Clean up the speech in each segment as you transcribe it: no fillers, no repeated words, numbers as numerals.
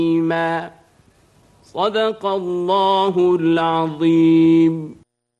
صدق الله العظيم.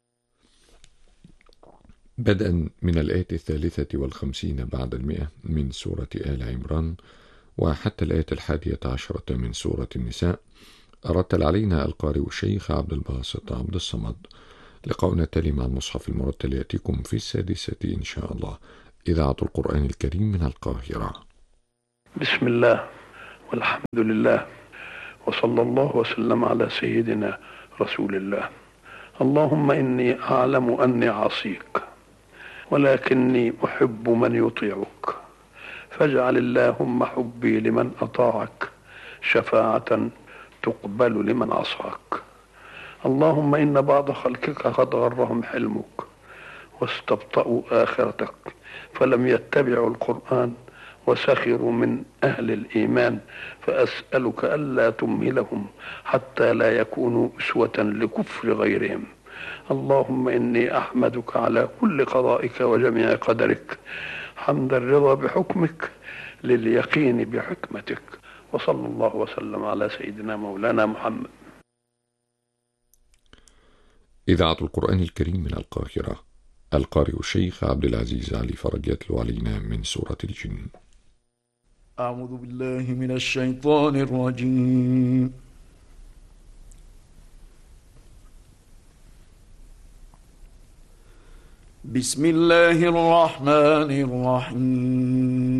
بدءا من الآية 53 بعد 100 من سورة آل عمران وحتى الآية 11 من سورة النساء، رتل علينا القارئ الشيخ عبد الباسط عبد الصمد. لقاؤنا التالي مع المصحف المرتل يأتيكم في 6 إن شاء الله. إذاعة القرآن الكريم من القاهرة. بسم الله والحمد لله وصلى الله وسلم على سيدنا رسول الله. اللهم إني أعلم أني عصيك ولكني أحب من يطيعك، فاجعل اللهم حبي لمن أطاعك شفاعة تقبل لمن عصاك. اللهم إن بعض خلقك قد غرهم حلمك واستبطأوا آخرتك فلم يتبعوا القرآن وسخروا من أهل الإيمان، فأسألك ألا تمهلهم حتى لا يكونوا أسوة لكفر غيرهم. اللهم إني أحمدك على كل قضائك وجميع قدرك، حمد الرضا بحكمك لليقين بحكمتك. وصلى الله وسلم على سيدنا مولانا محمد. إذاعة القرآن الكريم من القاهرة. القارئ الشيخ عبد العزيز علي فرج يتلو علينا من سورة الجن. أعوذ بالله من الشيطان الرجيم. بسم الله الرحمن الرحيم.